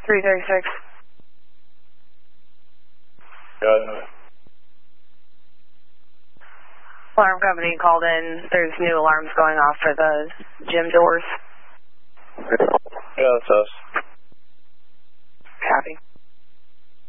336. Yeah. Alarm company called in. There's new alarms going off for the gym doors. Yeah, that's us.